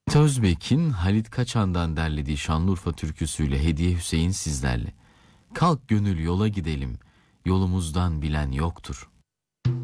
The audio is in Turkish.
Özbek'in Halit Kaçan'dan derlediği Şanlıurfa türküsüyle Hediye Hüseyin sizlerle. Kalk gönül yola gidelim, yolumuzdan bilen yoktur.